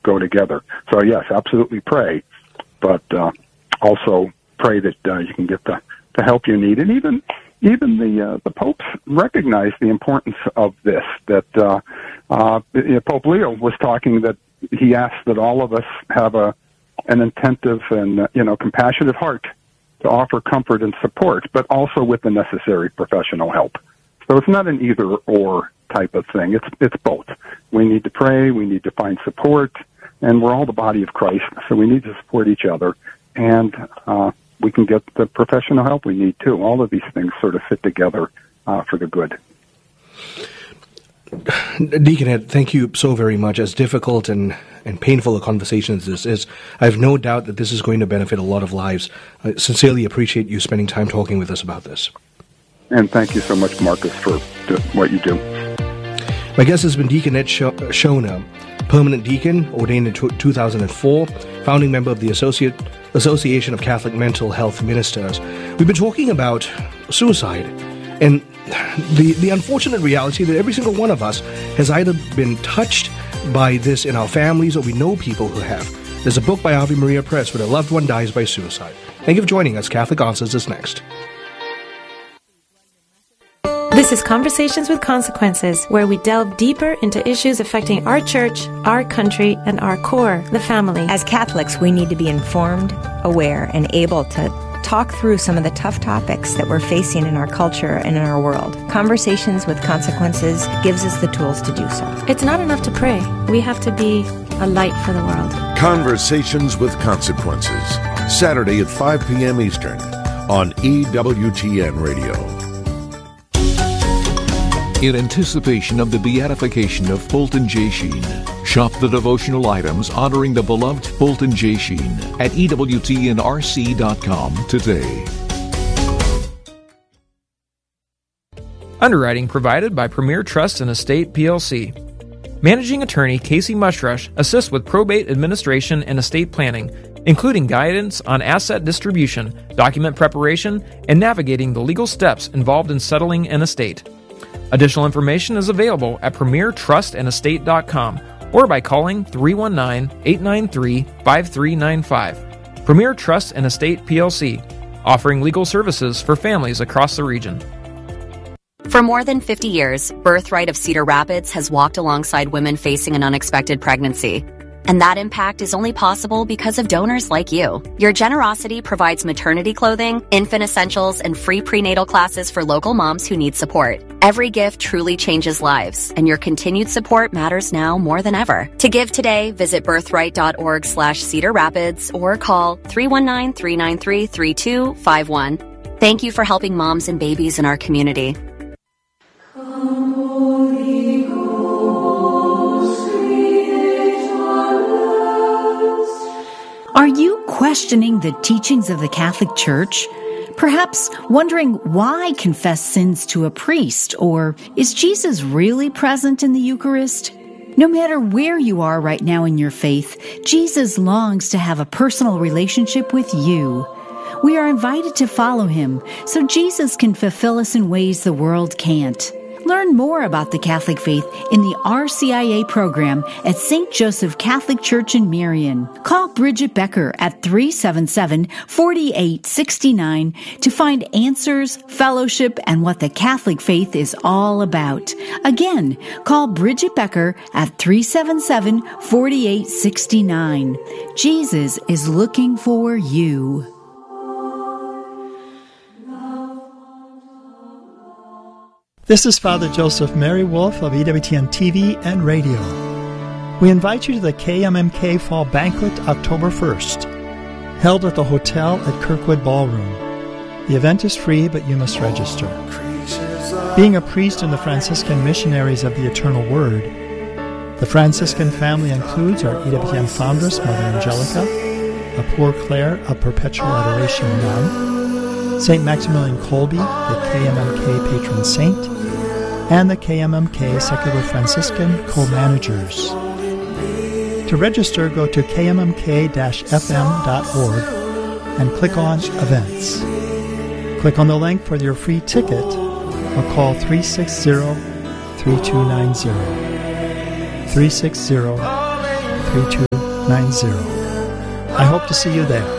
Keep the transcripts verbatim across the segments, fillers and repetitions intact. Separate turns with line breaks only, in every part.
go together. So, yes, absolutely pray, but uh, also pray that uh, you can get the, the help you need. And even even the uh, the popes recognize the importance of this, that uh, uh, Pope Leo was talking that he asked that all of us have a an attentive and, uh, you know, compassionate heart to offer comfort and support, but also with the necessary professional help. So it's not an either-or type of thing. It's it's both. We need to pray, we need to find support, and we're all the body of Christ, so we need to support each other, and uh, we can get the professional help we need, too. All of these things sort of fit together uh, for the good.
Deacon Ed, thank you so very much. As difficult and, and painful a conversation as this is, I have no doubt that this is going to benefit a lot of lives. I sincerely appreciate you spending time talking with us about this.
And thank you so much, Marcus, for what you do.
My guest has been Deacon Ed Shona, permanent deacon, ordained in two thousand four, founding member of the Associate Association of Catholic Mental Health Ministers. We've been talking about suicide and the, the unfortunate reality that every single one of us has either been touched by this in our families or we know people who have. There's a book by Ave Maria Press when a loved one dies by suicide. Thank you for joining us. Catholic Answers is next.
This is Conversations with Consequences, where we delve deeper into issues affecting our church, our country, and our core, the family.
As Catholics, we need to be informed, aware, and able to talk through some of the tough topics that we're facing in our culture and in our world. Conversations with Consequences gives us the tools to do so.
It's not enough to pray. We have to be a light for the world.
Conversations with Consequences, Saturday at five p.m. Eastern on E W T N Radio.
In anticipation of the beatification of Fulton J. Sheen, shop the devotional items honoring the beloved Fulton J. Sheen at E W T N R C dot com today.
Underwriting provided by Premier Trust and Estate P L C. Managing Attorney Casey Mushrush assists with probate administration and estate planning, including guidance on asset distribution, document preparation, and navigating the legal steps involved in settling an estate. Additional information is available at premier trust and estate dot com or by calling three one nine, eight nine three, five three nine five. Premier Trust and Estate P L C, offering legal services for families across the region.
For more than fifty years, Birthright of Cedar Rapids has walked alongside women facing an unexpected pregnancy. And that impact is only possible because of donors like you. Your generosity provides maternity clothing, infant essentials, and free prenatal classes for local moms who need support. Every gift truly changes lives, and your continued support matters now more than ever. To give today, visit birthright.org slash Cedar Rapids or call three one nine, three nine three, three two five one. Thank you for helping moms and babies in our community.
Are you questioning the teachings of the Catholic Church? Perhaps wondering why confess sins to a priest, or is Jesus really present in the Eucharist? No matter where you are right now in your faith, Jesus longs to have a personal relationship with you. We are invited to follow him so Jesus can fulfill us in ways the world can't. Learn more about the Catholic faith in the R C I A program at Saint Joseph Catholic Church in Marion. Call Bridget Becker at three seven seven, four eight six nine to find answers, fellowship, and what the Catholic faith is all about. Again, call Bridget Becker at three seven seven, four eight six nine. Jesus is looking for you.
This is Father Joseph Mary Wolf of E W T N T V and Radio. We invite you to the K M M K Fall Banquet October first, held at the hotel at Kirkwood Ballroom. The event is free, but you must register. Being a priest in the Franciscan Missionaries of the Eternal Word, the Franciscan family includes our E W T N foundress, Mother Angelica, a Poor Clare of Perpetual Adoration nun, Saint Maximilian Kolbe, the K M M K patron saint, and the K M M K Secular Franciscan co-managers. To register, go to k m m k dash f m dot org and click on Events. Click on the link for your free ticket or call three six zero, three two nine zero. three six zero, three two nine zero. I hope to see you there.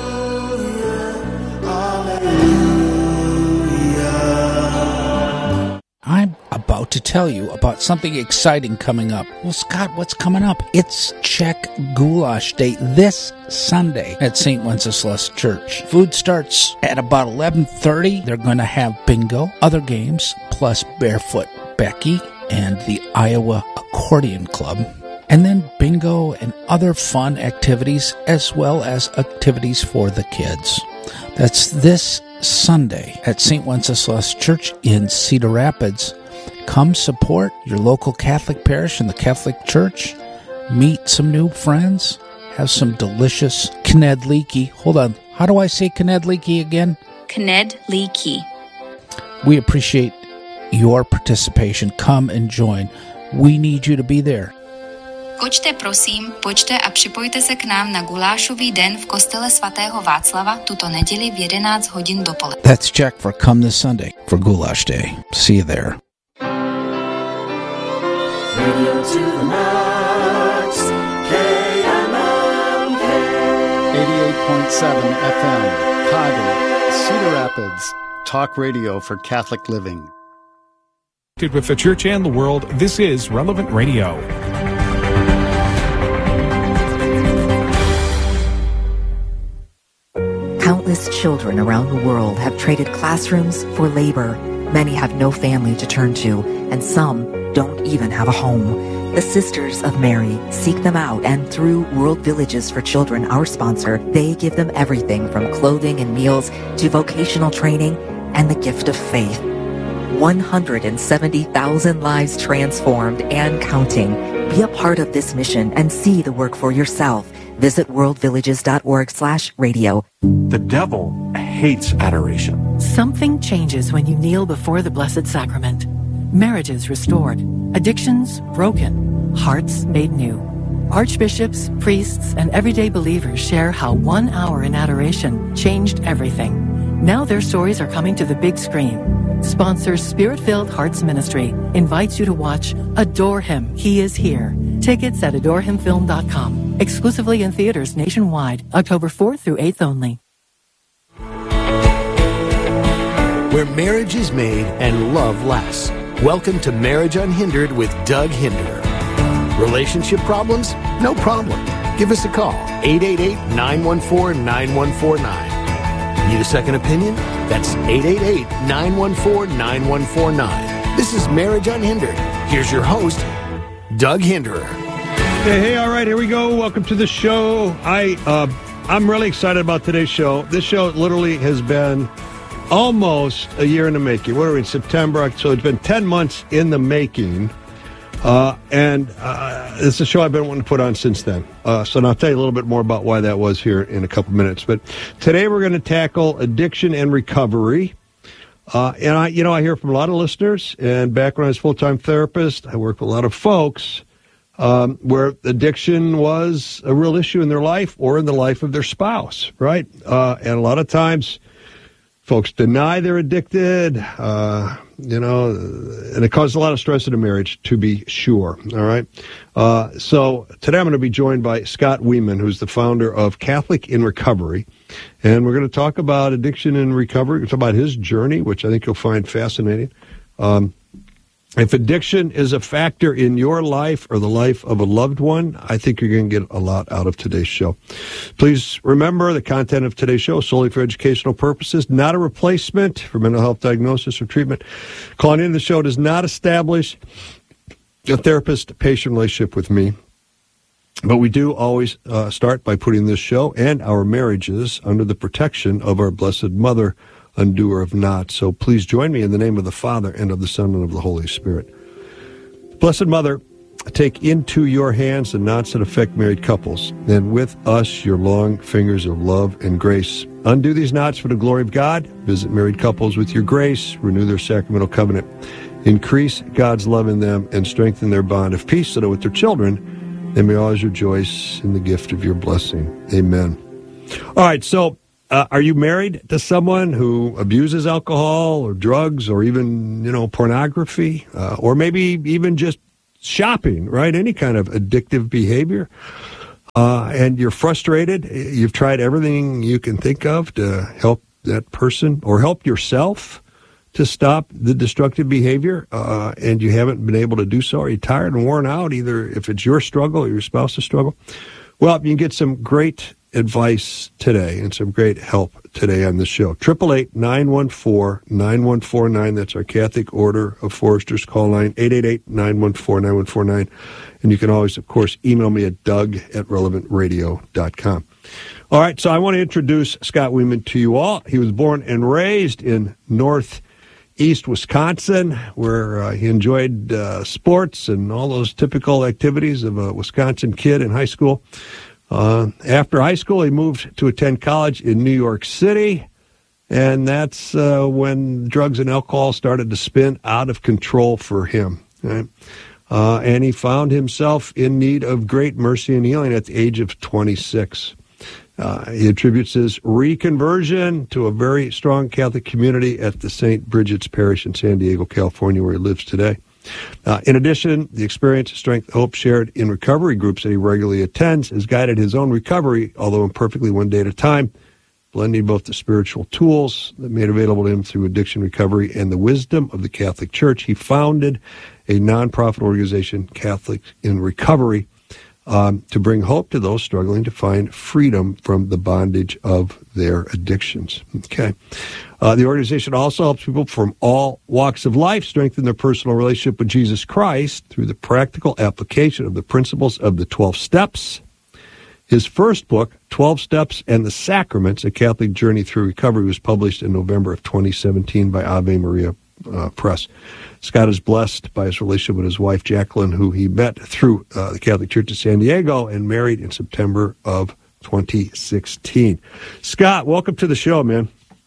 I'm about to tell you about something exciting coming up. Well, Scott, what's coming up? It's Czech Goulash Day this Sunday at Saint Wenceslas Church. Food starts at about eleven thirty. They're going to have bingo, other games, plus Barefoot Becky and the Iowa Accordion Club. And then bingo and other fun activities, as well as activities for the kids. That's this Sunday at Saint Wenceslas Church in Cedar Rapids. Come support your local Catholic parish and the Catholic Church. Meet some new friends. Have some delicious knedlíky. Hold on. How do I say knedlíky again?
Knedlíky.
We appreciate your participation. Come and join. We need you to be there.
Choďte prosím, pojďte a připojte se k nám na gulášový den v kostele svatého Václava tuto neděli v jedenáct hodin dopoledne.
That's Czech for Come This Sunday for Goulash Day. See you there.
Radio to the max, K M M K.
eighty-eight point seven F M, Chicago, Cedar Rapids, talk radio for Catholic living.
With the church and the world, this is Relevant Radio.
Countless children around the world have traded classrooms for labor. Many have no family to turn to, and some don't even have a home. The Sisters of Mary seek them out, and through World Villages for Children, our sponsor, they give them everything from clothing and meals to vocational training and the gift of faith. one hundred seventy thousand lives transformed and counting. Be a part of this mission and see the work for yourself. Visit worldvillages.org slash radio.
The devil hates adoration.
Something changes when you kneel before the Blessed Sacrament. Marriages restored, addictions broken, hearts made new. Archbishops, priests, and everyday believers share how one hour in adoration changed everything. Now their stories are coming to the big screen. Sponsors Spirit-Filled Hearts Ministry invites you to watch Adore Him, He Is Here. Tickets at adore him film dot com. Exclusively in theaters nationwide, October fourth through eighth only.
Where marriage is made and love lasts. Welcome to Marriage Unhindered with Doug Hinderer. Relationship problems? No problem. Give us a call, eight eight eight, nine one four, nine one four nine. Need a second opinion? That's eight eight eight, nine one four, nine one four nine. This is Marriage Unhindered. Here's your host, Doug Hinderer.
Hey, hey, all right, here we go. Welcome to the show. I, uh, I'm really excited about today's show. This show literally has been almost a year in the making. What are we in September? So it's been ten months in the making. Uh, and uh, it's a show I've been wanting to put on since then. Uh, so I'll tell you a little bit more about why that was here in a couple minutes. But today we're going to tackle addiction and recovery. Uh, and I, you know, I hear from a lot of listeners, and back when I was a full-time therapist, I worked with a lot of folks um, where addiction was a real issue in their life or in the life of their spouse, right? Uh, and a lot of times folks deny they're addicted, uh, you know, and it causes a lot of stress in a marriage, to be sure, all right? Uh, so today I'm going to be joined by Scott Wieman, who's the founder of Catholic in Recovery, and we're going to talk about addiction and recovery. We're going to talk about his journey, which I think you'll find fascinating. Um, if addiction is a factor in your life or the life of a loved one, I think you're going to get a lot out of today's show. Please remember the content of today's show is solely for educational purposes, not a replacement for mental health diagnosis or treatment. Calling in the show does not establish a therapist-patient relationship with me, but we do always uh, start by putting this show and our marriages under the protection of our Blessed Mother, undoer of knots. So please join me in the name of the Father, and of the Son, and of the Holy Spirit. Blessed Mother, take into your hands the knots that affect married couples, and with us your long fingers of love and grace. Undo these knots for the glory of God. Visit married couples with your grace. Renew their sacramental covenant. Increase God's love in them and strengthen their bond of peace, so that with their children they may always rejoice in the gift of your blessing. Amen. All right, so Uh, are you married to someone who abuses alcohol or drugs or even, you know, pornography, uh, or maybe even just shopping, right? Any kind of addictive behavior. uh, and you're frustrated. You've tried everything you can think of to help that person or help yourself to stop the destructive behavior, uh, and you haven't been able to do so. Are you tired and worn out, either if it's your struggle or your spouse's struggle? Well, you can get some great advice today and some great help today on this show. eight eight eight, nine one four, nine one four nine. That's our Catholic Order of Foresters call line, eight eight eight, nine one four, nine one four nine. And you can always, of course, email me at doug at relevant radio dot com. All right, so I want to introduce Scott Weeman to you all. He was born and raised in northeast Wisconsin, where uh, he enjoyed uh, sports and all those typical activities of a Wisconsin kid in high school. Uh, after high school, he moved to attend college in New York City, and that's uh, when drugs and alcohol started to spin out of control for him. Right? Uh, and he found himself in need of great mercy and healing at the age of twenty-six. Uh, he attributes his reconversion to a very strong Catholic community at the Saint Bridget's Parish in San Diego, California, where he lives today. Uh, in addition, the experience, strength, hope shared in recovery groups that he regularly attends has guided his own recovery, although imperfectly one day at a time, blending both the spiritual tools that made available to him through addiction recovery and the wisdom of the Catholic Church. He founded a nonprofit organization, Catholic in Recovery, um, to bring hope to those struggling to find freedom from the bondage of their addictions. Okay. Uh, the organization also helps people from all walks of life strengthen their personal relationship with Jesus Christ through the practical application of the principles of the twelve Steps. His first book, twelve Steps and the Sacraments, A Catholic Journey Through Recovery, was published in November of twenty seventeen by Ave Maria uh, Press. Scott is blessed by his relationship with his wife, Jacqueline, who he met through uh, the Catholic Church of San Diego and married in September of twenty sixteen. Scott, welcome to the show, man.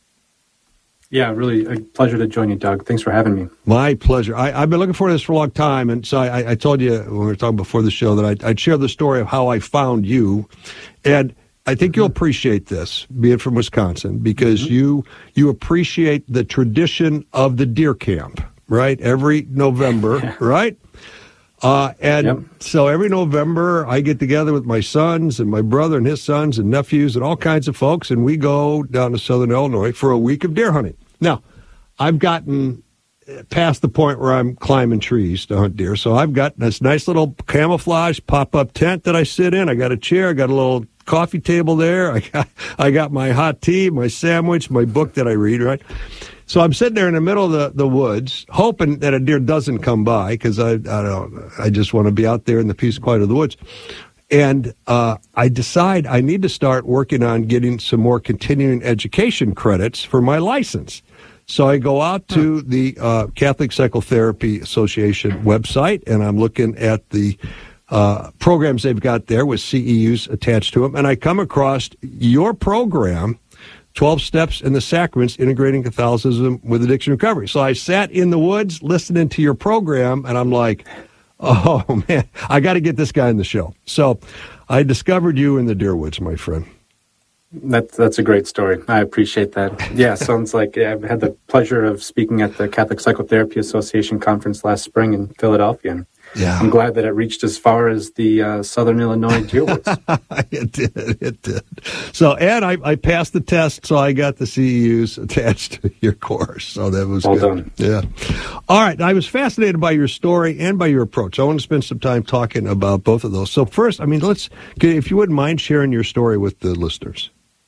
Yeah, really a pleasure to join you, Doug. Thanks for having me.
My pleasure. I, I've been looking forward to this for a long time, and so I, I told you when we were talking before the show that I'd, I'd share the story of how I found you, and I think mm-hmm. you'll appreciate this, being from Wisconsin, because mm-hmm. you you appreciate the tradition of the deer camp, right? Every November, yeah. right? Uh, and yep. so every November, I get together with my sons and my brother and his sons and nephews and all kinds of folks, and we go down to southern Illinois for a week of deer hunting. Now, I've gotten past the point where I'm climbing trees to hunt deer, so I've got this nice little camouflage pop-up tent that I sit in. I got a chair, I got a little coffee table there, I got, I got my hot tea, my sandwich, my book that I read, right? So I'm sitting there in the middle of the, the woods, hoping that a deer doesn't come by, because I, I don't I just want to be out there in the peace and quiet of the woods. And uh, I decide I need to start working on getting some more continuing education credits for my license. So I go out to the uh, Catholic Psychotherapy Association website, and I'm looking at the uh, programs they've got there with C E Us attached to them, and I come across your program, twelve Steps and the Sacraments, Integrating Catholicism with Addiction Recovery. So I sat in the woods listening to your program, and I'm like, oh, man, I got to get this guy in the show. So I discovered you in the deer woods, my friend.
That's, that's a great story. I appreciate that. Yeah, sounds like yeah, I've had the pleasure of speaking at the Catholic Psychotherapy Association conference last spring in Philadelphia. And yeah. I'm glad that it reached as far as the uh, southern Illinois deer woods.
It did. It did. So, and I, I passed the test, so I got the C E Us attached to your course. So that was
well
good.
done.
Yeah. All right. I was fascinated by your story and by your approach. I want to spend some time talking about both of those. So first, I mean, let's, if you wouldn't mind sharing your story with the listeners.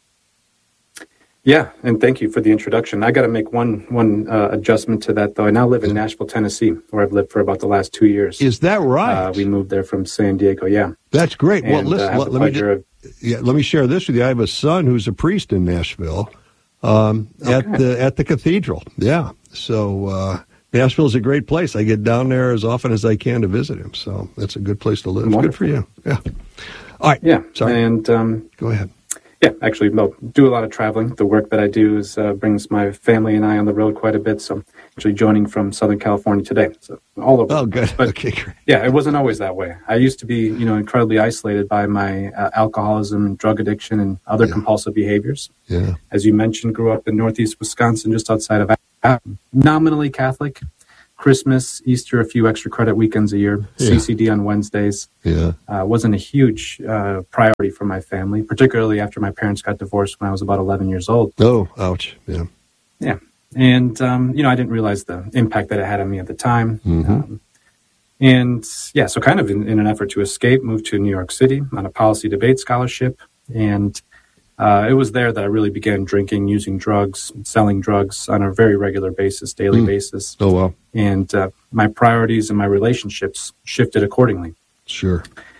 Yeah, and thank you for the introduction. I got to make one one uh, adjustment to that, though. I now live in Nashville, Tennessee, where I've lived for about the last two years.
Is that right?
Uh, we moved there from San Diego, yeah.
That's great.
And,
well, listen,
uh,
let, let, me just, of... yeah, let me share this with you. I have a son who's a priest in Nashville um, okay. at the at the cathedral. Yeah, so uh, Nashville's a great place. I get down there as often as I can to visit him, so that's a good place to live. Wonderful. Good for you. Yeah. All right.
Yeah.
Sorry.
And um,
go ahead.
Yeah, actually, well, do a lot of traveling. The work that I do is uh, brings my family and I on the road quite a bit. So I'm actually joining from Southern California today. So all over.
Oh, good.
But,
okay, great.
Yeah, it wasn't always that way. I used to be, you know, incredibly isolated by my uh, alcoholism, drug addiction, and other yeah. compulsive behaviors.
Yeah.
As you mentioned, grew up in Northeast Wisconsin, just outside of uh, nominally Catholic. Christmas, Easter, a few extra credit weekends a year,
Yeah.
C C D on Wednesdays.
Yeah.
Uh, wasn't a huge uh, priority for my family, particularly after my parents got divorced when I was about eleven years old.
Oh, ouch. Yeah.
Yeah. And, um, you know, I didn't realize the impact that it had on me at the time.
Mhm.
Um, and, yeah, so kind of in, in an effort to escape, moved to New York City on a policy debate scholarship. And uh, it was there that I really began drinking, using drugs, selling drugs on a very regular basis, daily
Mm.
basis.
Oh, wow.
And uh, my priorities and my relationships shifted accordingly.
Sure.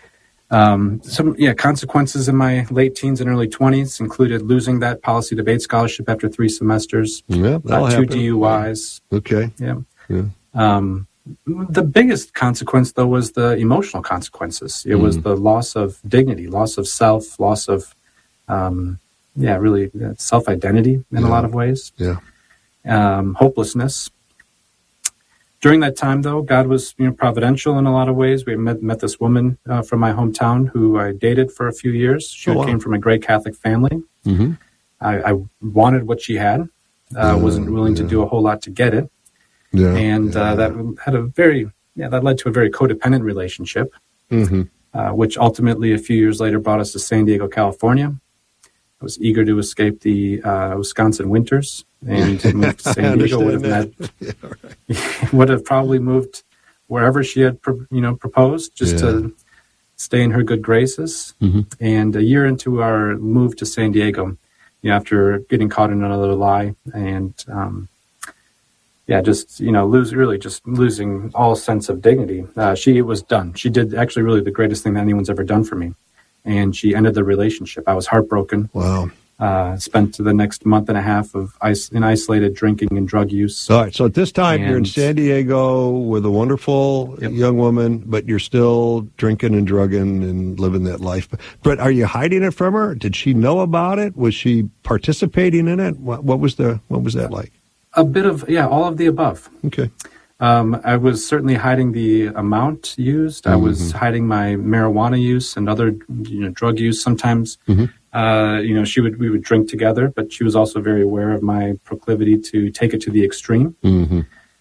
Um, some, yeah, consequences in my late teens and early twenties included losing that policy debate scholarship after three semesters,
Yeah, that'll
uh, two
happen.
D U Is.
Okay.
Yeah.
Yeah.
Um, the biggest consequence, though, was the emotional consequences. It was
Mm.
the loss of dignity, loss of self, loss of, um, yeah, really uh, self-identity in
Yeah.
a lot of ways.
Yeah.
Um, hopelessness. During that time, though, God was, you know, providential in a lot of ways. We met, met this woman uh, from my hometown who I dated for a few years. She
Oh, wow.
came from a great Catholic family.
Mm-hmm.
I, I wanted what she had. Uh,
Yeah,
wasn't willing to
yeah.
do a whole lot to get it.
Yeah.
And uh, that had a very, yeah, that led to a very codependent relationship,
Mm-hmm.
uh, which ultimately a few years later brought us to San Diego, California. I was eager to escape the uh, Wisconsin winters and moved to
I
San Diego. Would have
understand
met,
that. Yeah, right.
would have probably moved wherever she had, pro- you know, proposed, just
Yeah.
to stay in her good graces.
Mm-hmm.
And a year into our move to San Diego, you know, after getting caught in another lie and, um, yeah, just, you know, lose really just losing all sense of dignity. Uh, she was done. She did actually really the greatest thing that anyone's ever done for me. And she ended the relationship. I was heartbroken.
Wow.
Uh, spent the next month and a half of is- in isolated drinking and drug use.
All right. So at this time, you're in
And-
San Diego with a wonderful young woman, but you're still drinking and drugging and living that life. But, but are you hiding it from her? Did she know about it? Was she participating in it? What, what was the what was that like?
A bit of, yeah, all of the above.
Okay.
Um, I was certainly hiding the amount used. I was
Mhm.
hiding my marijuana use and other, you know, drug use. Sometimes,
Mhm.
uh, you know, she would we would drink together, but she was also very aware of my proclivity to take it to the extreme.
Mm-hmm.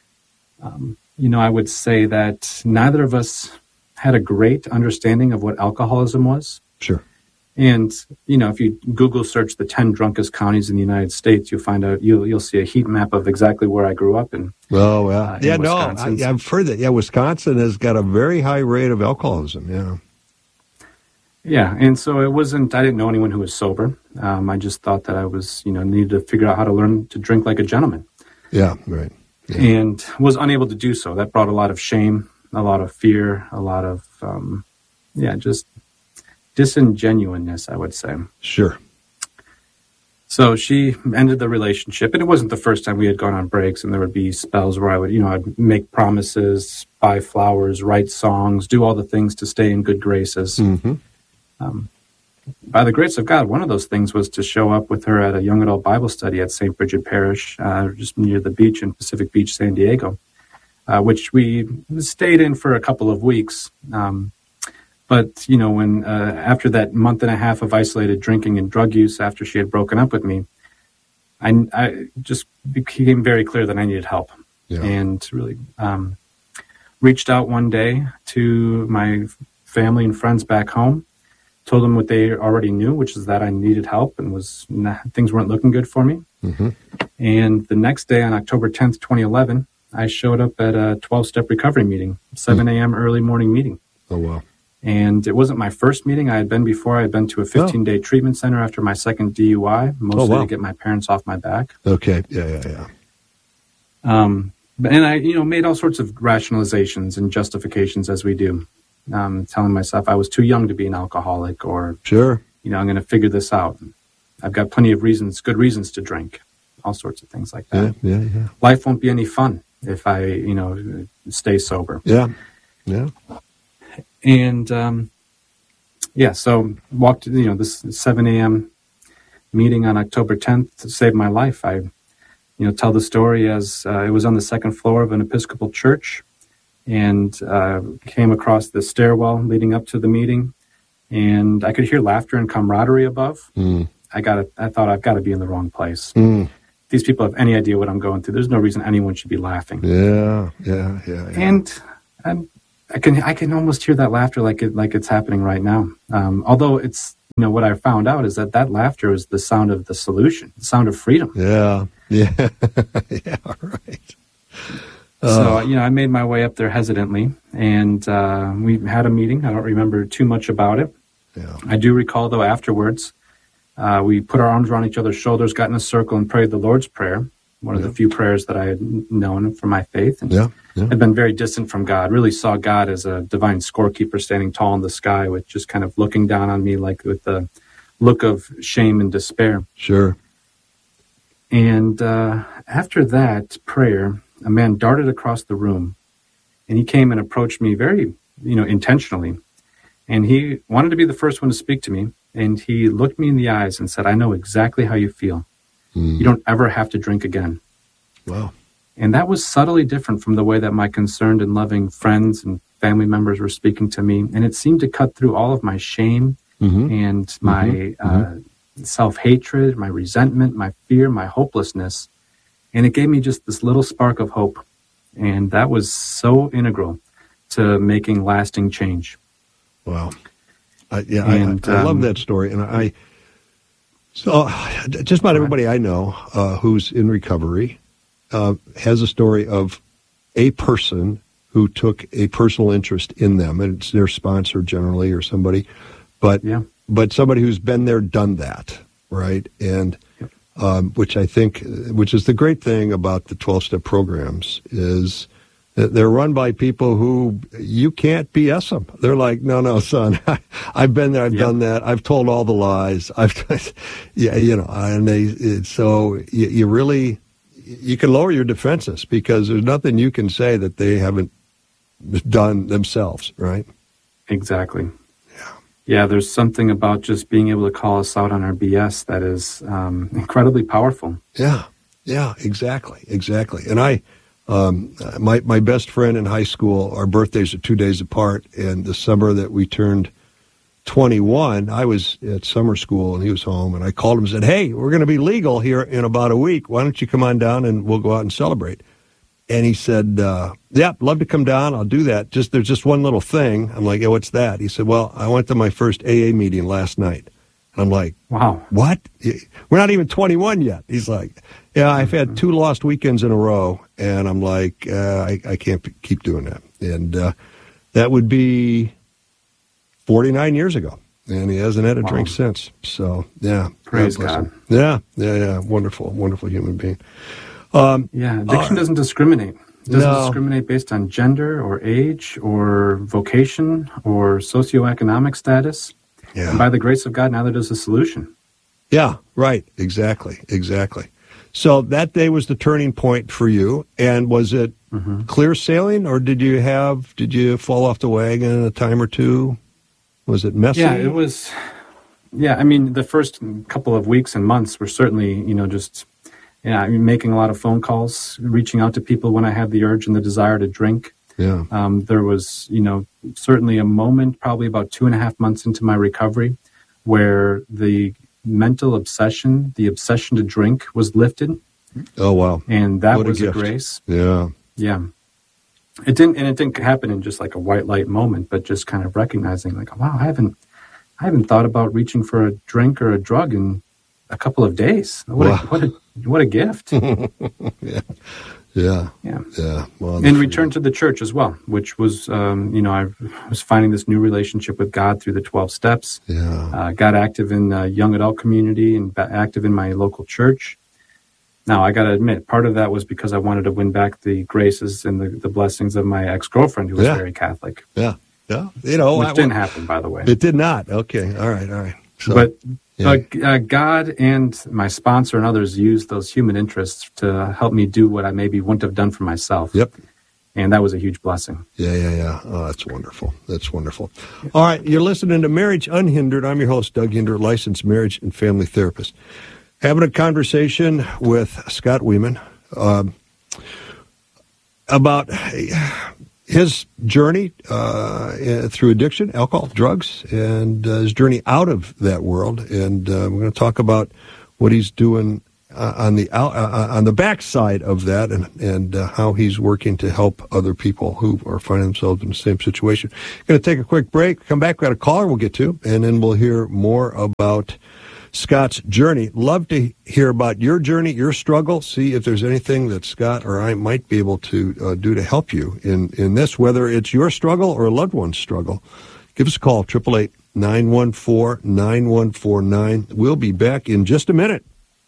Um, you know, I would say that neither of us had a great understanding of what alcoholism was.
Sure.
And, you know, if you Google search the ten drunkest counties in the United States, you'll find out, you'll, you'll see a heat map of exactly where I grew up in.
Oh, well.
Uh, in
yeah, no,
Wisconsin.
I, I've heard that. Yeah, Wisconsin has got a very high rate of alcoholism. Yeah.
Yeah, and so it wasn't, I didn't know anyone who was sober. Um, I just thought that I was, you know, needed to figure out how to learn to drink like a gentleman.
Yeah, right.
And was unable to do so. That brought a lot of shame, a lot of fear, a lot of, um, yeah, just disingenuousness, I would say.
Sure.
So she ended the relationship, and it wasn't the first time we had gone on breaks, and there would be spells where I would, you know, I'd make promises, buy flowers, write songs, do all the things to stay in good graces.
Mm-hmm.
Um, by the grace of God, one of those things was to show up with her at a young adult Bible study at Saint Bridget Parish, uh, just near the beach in Pacific Beach, San Diego, uh, which we stayed in for a couple of weeks. Um, but, you know, when uh, after that month and a half of isolated drinking and drug use, after she had broken up with me, I, I just became very clear that I needed help.
Yeah.
And really um, reached out one day to my family and friends back home. Told them what they already knew, which is that I needed help and was not, things weren't looking good for me.
Mm-hmm.
And the next day, on October tenth, twenty eleven, I showed up at a twelve-step recovery meeting, seven a.m. early morning meeting.
Oh, wow.
And it wasn't my first meeting. I had been before. I had been to a fifteen-day treatment center after my second D U I, mostly
Oh, wow.
to get my parents off my back.
Okay. Yeah, yeah, yeah.
Um, and I, you know, made all sorts of rationalizations and justifications as we do. Um, telling myself I was too young to be an alcoholic, or,
Sure.
you know, I'm going to figure this out. I've got plenty of reasons, good reasons to drink, all sorts of things like that.
Yeah, yeah, yeah.
Life won't be any fun if I, you know, stay sober.
Yeah. Yeah.
And, um, yeah, so walked, you know, this seven a.m. meeting on October tenth saved my life. I, you know, tell the story as uh, it was on the second floor of an Episcopal church, and uh, came across the stairwell leading up to the meeting, and I could hear laughter and camaraderie above.
Mm.
I got, I thought I've got to be in the wrong place.
Mm.
these people have any idea what I'm going through. There's no reason anyone should be laughing.
Yeah, yeah, yeah. yeah.
And I'm, I can I can almost hear that laughter like it like it's happening right now. Um, although it's, you know, what I found out is that that laughter is the sound of the solution, the sound of freedom.
Yeah, yeah, yeah, right.
So, you know, I made my way up there hesitantly, and uh, we had a meeting. I don't remember too much about it.
Yeah.
I do recall, though, afterwards, uh, we put our arms around each other's shoulders, got in a circle, and prayed the Lord's Prayer, one of
yeah.
the few prayers that I had known from my faith. And
yeah. Yeah.
had been very distant from God, really saw God as a divine scorekeeper standing tall in the sky, with just kind of looking down on me like with a look of shame and despair.
Sure.
And uh, after that prayer, a man darted across the room, and he came and approached me very, you know, intentionally. And he wanted to be the first one to speak to me. And he looked me in the eyes and said, "I know exactly how you feel. Mm. You don't ever have to drink again."
Wow.
And that was subtly different from the way that my concerned and loving friends and family members were speaking to me. And it seemed to cut through all of my shame mm-hmm. and my mm-hmm. uh, mm-hmm. self-hatred, my resentment, my fear, my hopelessness. And it gave me just this little spark of hope. And that was so integral to making lasting change.
Wow. I, yeah,
and,
I, I, I
um,
love that story. And I, so just about everybody I know uh, who's in recovery uh, has a story of a person who took a personal interest in them. And it's their sponsor generally or somebody. But,
yeah.
but somebody who's been there, done that, right? And Um, which I think, which is the great thing about the twelve-step programs, is that they're run by people who you can't B S them. They're like, no, no, son, I've been there, I've yep. done that, I've told all the lies, I've, yeah, you know, and they, it, so you, you really, you can lower your defenses because there's nothing you can say that they haven't done themselves, right?
Exactly. Yeah, there's something about just being able to call us out on our B S that is um, incredibly powerful.
Yeah, yeah, exactly, exactly. And I, um, my my best friend in high school, our birthdays are two days apart, and the summer that we turned twenty-one, I was at summer school and he was home, and I called him and said, "Hey, we're going to be legal here in about a week. Why don't you come on down and we'll go out and celebrate?" And he said, uh, yeah, love to come down. I'll do that. Just there's just one little thing. I'm like, yeah, what's that? He said, well, I went to my first A A meeting last night. And I'm like,
wow,
what? We're not even twenty-one yet. He's like, yeah, I've had two lost weekends in a row. And I'm like, uh, I, I can't p- keep doing that. And uh, that would be forty-nine years ago. And he hasn't had a wow. drink since. So, yeah.
Praise God. God.
Yeah, yeah, yeah. Wonderful, wonderful human being. Um,
yeah, addiction uh, doesn't discriminate. It doesn't no. discriminate based on gender or age or vocation or socioeconomic status.
Yeah.
And by the grace of God, neither does the solution.
Yeah, right. Exactly, exactly. So that day was the turning point for you. And was it mm-hmm. clear sailing, or did you have, did you fall off the wagon a time or two? Was it messy?
Yeah, it was. Yeah, I mean, the first couple of weeks and months were certainly, you know, just... Yeah, I mean, making a lot of phone calls, reaching out to people when I had the urge and the desire to drink.
Yeah.
Um, there was, you know, certainly a moment, probably about two and a half months into my recovery, where the mental obsession, the obsession to drink, was lifted.
Oh wow!
And that
what
was
a,
a grace.
Yeah.
Yeah. It didn't, and it didn't happen in just like a white light moment, but just kind of recognizing, like, wow, I haven't, I haven't thought about reaching for a drink or a drug in a couple of days. What wow. a, what a What a gift.
yeah. Yeah.
Yeah.
Yeah. Well,
and returned to the church as well, which was, um, you know, I was finding this new relationship with God through the twelve steps.
Yeah.
Uh, got active in the young adult community and active in my local church. Now, I got to admit, part of that was because I wanted to win back the graces and the, the blessings of my ex-girlfriend, who was
yeah.
very Catholic.
Yeah. Yeah. You know,
which
I,
didn't happen, by the way.
It did not. Okay. All right. All right. So,
but
yeah.
uh, uh, God and my sponsor and others used those human interests to help me do what I maybe wouldn't have done for myself.
Yep.
And that was a huge blessing.
Yeah, yeah, yeah. Oh, that's wonderful. That's wonderful. All right, you're listening to Marriage Unhindered. I'm your host, Doug Hinder, licensed marriage and family therapist. Having a conversation with Scott Weeman um, about his journey uh, through addiction, alcohol, drugs, and uh, his journey out of that world. And uh, we're going to talk about what he's doing uh, on the uh, on the backside of that, and and uh, how he's working to help other people who are finding themselves in the same situation. Going to take a quick break. Come back. We've got a caller we'll get to, and then we'll hear more about Scott's journey. Love to hear about your journey, your struggle. See if there's anything that Scott or I might be able to uh, do to help you in in this, whether it's your struggle or a loved one's struggle. Give us a call, eight eight eight, nine one four, nine one four nine. We'll be back in just a minute.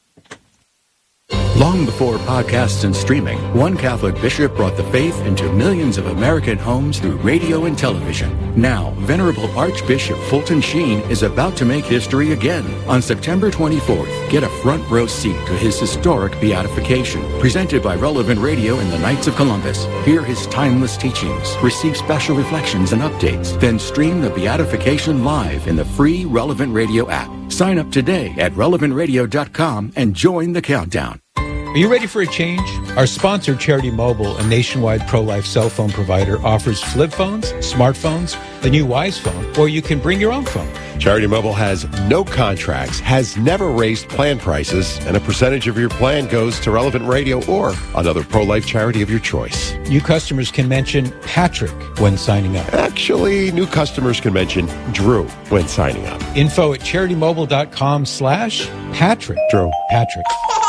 Long before podcasts and streaming, one Catholic bishop brought the faith into millions of American homes through radio and television. Now, Venerable Archbishop Fulton Sheen is about to make history again. On September twenty-fourth, get a front row seat to his historic beatification. Presented by Relevant Radio and the Knights of Columbus. Hear his timeless teachings, receive special reflections and updates, then stream the beatification live in the free Relevant Radio app. Sign up today at relevant radio dot com and join the countdown.
Are you ready for a change? Our sponsor, Charity Mobile, a nationwide pro-life cell phone provider, offers flip phones, smartphones, the new Wise Phone, or you can bring your own phone.
Charity Mobile has no contracts, has never raised plan prices, and a percentage of your plan goes to Relevant Radio or another pro-life charity of your choice.
New customers can mention Patrick when signing up.
Actually, new customers can mention Drew when signing up.
Info at charity-mobile.com slash Patrick.
Drew.
Patrick.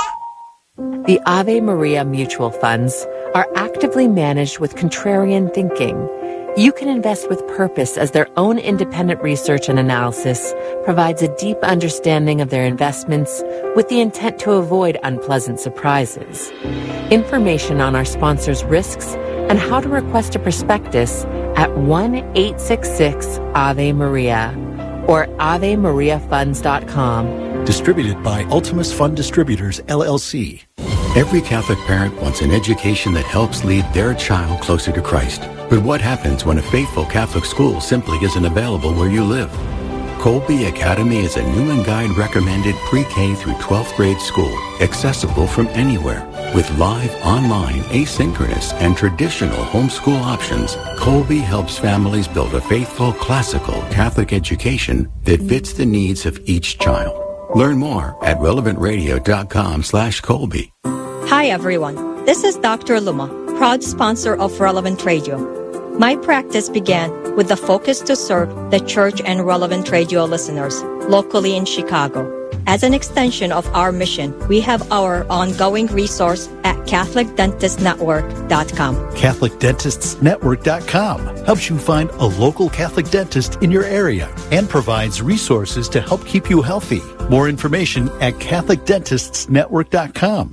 The Ave Maria mutual funds are actively managed with contrarian thinking. You can invest with purpose as their own independent research and analysis provides a deep understanding of their investments with the intent to avoid unpleasant surprises. Information on our sponsors' risks and how to request a prospectus at one eight six six Ave Maria or ave maria funds dot com.
Distributed by Ultimus Fund Distributors, L L C.
Every Catholic parent wants an education that helps lead their child closer to Christ. But what happens when a faithful Catholic school simply isn't available where you live? Colby Academy is a Newman Guide recommended pre-K through twelfth grade school, accessible from anywhere. With live, online, asynchronous, and traditional homeschool options, Colby helps families build a faithful, classical Catholic education that fits the needs of each child. Learn more at relevant radio dot com slash Colby.
Hi everyone, this is Doctor Luma, proud sponsor of Relevant Radio. My practice began with the focus to serve the church and Relevant Radio listeners locally in Chicago. As an extension of our mission, we have our ongoing resource at Catholic Dentist Network dot com.
Catholic Dentists Network dot com helps you find a local Catholic dentist in your area and provides resources to help keep you healthy. More information at Catholic Dentists Network dot com.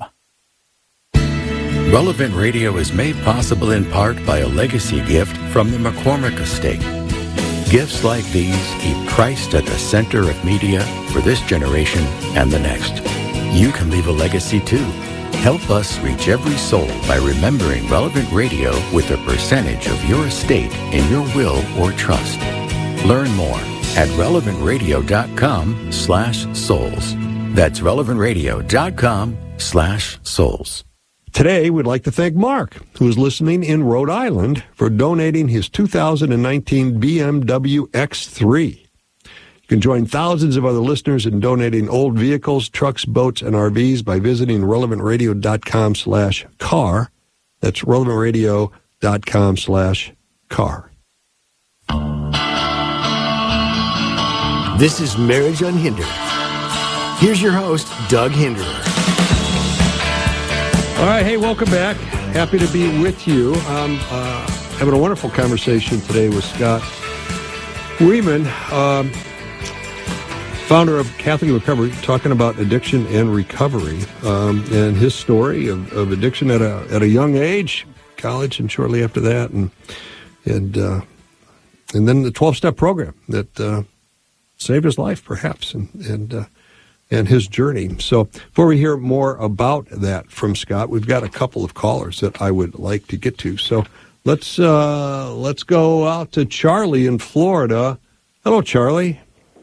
Relevant Radio is made possible in part by a legacy gift from the McCormick Estate. Gifts like these keep Christ at the center of media for this generation and the next. You can leave a legacy too. Help us reach every soul by remembering Relevant Radio with a percentage of your estate in your will or trust. Learn more at relevant radio dot com slash souls. That's relevant radio dot com slash souls.
Today, we'd like to thank Mark, who is listening in Rhode Island, for donating his two thousand nineteen B M W X three. You can join thousands of other listeners in donating old vehicles, trucks, boats, and R Vs by visiting relevant radio dot com slash car. That's relevant radio dot com slash car.
This is Marriage Unhindered. Here's your host, Doug Hinderer.
All right, hey, welcome back. Happy to be with you. Um, uh, having a wonderful conversation today with Scott Riemann, um, founder of Catholic Recovery, talking about addiction and recovery, um, and his story of, of addiction at a at a young age, college, and shortly after that, and and uh, and then the twelve-step program that uh, saved his life, perhaps, and and. Uh, and his journey. So before we hear more about that from Scott, we've got a couple of callers that I would like to get to. So let's uh, let's go out to Charlie in Florida. Hello, Charlie.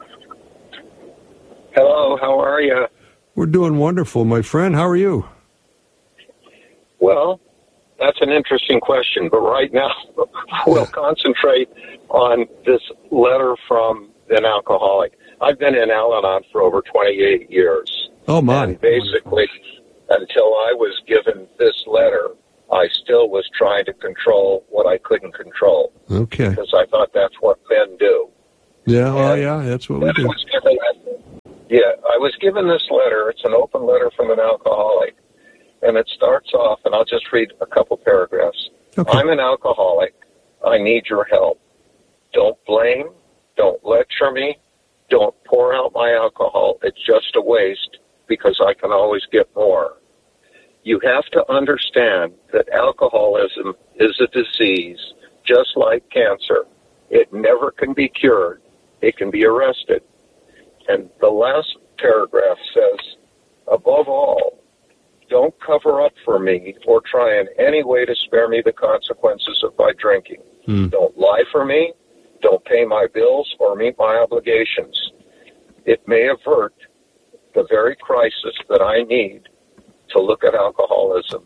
Hello, how are you?
We're doing wonderful, my friend. How are you?
Well, that's an interesting question, but right now we'll concentrate on this letter from an alcoholic. I've been in Al-Anon for over twenty-eight years,
Oh, my.
And basically, until I was given this letter, I still was trying to control what I couldn't control.
Okay.
Because I thought that's what men do.
Yeah, well, yeah, that's what we do.
I was given, yeah, I was given this letter. It's an open letter from an alcoholic. And it starts off, and I'll just read a couple paragraphs.
Okay.
I'm an alcoholic. I need your help. Don't blame. Don't lecture me. Don't pour out my alcohol. It's just a waste because I can always get more. You have to understand that alcoholism is a disease just like cancer. It never can be cured. It can be arrested. And the last paragraph says, above all, don't cover up for me or try in any way to spare me the consequences of my drinking.
Hmm.
Don't lie for me. Don't pay my bills or meet my obligations. It may avert the very crisis that I need to look at alcoholism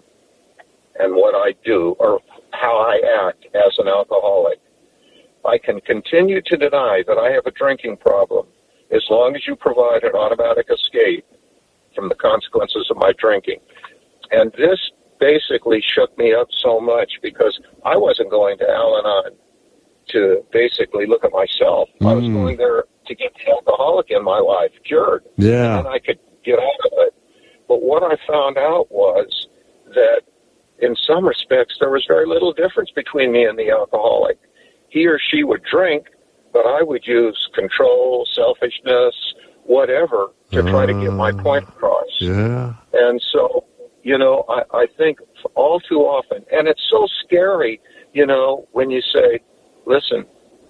and what I do or how I act as an alcoholic. I can continue to deny that I have a drinking problem as long as you provide an automatic escape from the consequences of my drinking. And this basically shook me up so much because I wasn't going to Al-Anon to basically look at myself. Mm. I was going there to get the alcoholic in my life cured.
Yeah.
And I could get out of it. But what I found out was that in some respects there was very little difference between me and the alcoholic. He or she would drink, but I would use control, selfishness, whatever to try to get my point across.
Yeah.
And so, you know, I, I think all too often, and it's so scary, you know, when you say, listen,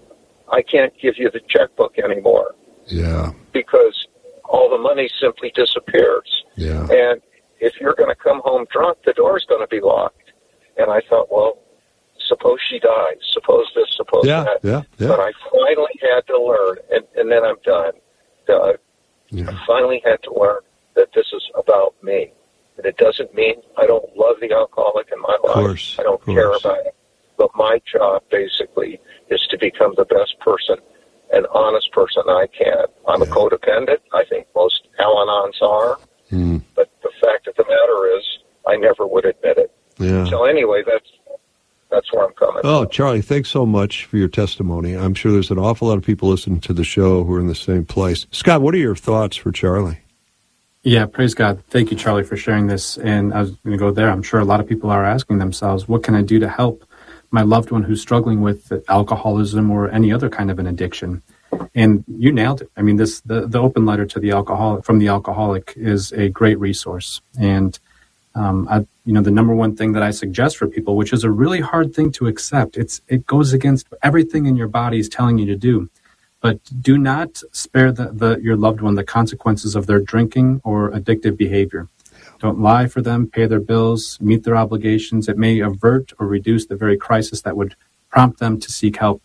I can't give you the checkbook anymore.
Yeah.
Because all the money simply disappears.
Yeah.
And if you're going to come home drunk, the door's going to be locked. And I thought, well, suppose she dies, suppose this, suppose
yeah,
that.
Yeah, yeah.
But I finally had to learn, and, and then I'm done, Doug.
Yeah.
I finally had to learn that this is about me. And it doesn't mean I don't love the alcoholic in my life.
Course,
I don't care about it. But my job, basically, is to become the best person, an honest person I can. I'm yeah. a codependent. I think most Al-Anons are.
Mm.
But the fact of the matter is, I never would admit it.
Yeah.
So anyway, that's that's where I'm coming
Oh,
from.
Charlie, thanks so much for your testimony. I'm sure there's an awful lot of people listening to the show who are in the same place. Scott, what are your thoughts for Charlie?
Yeah, praise God. Thank you, Charlie, for sharing this. And I was going to go there. I'm sure a lot of people are asking themselves, what can I do to help my loved one who's struggling with alcoholism or any other kind of an addiction? And you nailed it. I mean, this the, the open letter to the alcoholic from the alcoholic is a great resource. And um, I, you know, the number one thing that I suggest for people, which is a really hard thing to accept, it's it goes against everything in your body is telling you to do. But do not spare the, the your loved one the consequences of their drinking or addictive behavior. Don't lie for them, pay their bills, meet their obligations. It may avert or reduce the very crisis that would prompt them to seek help.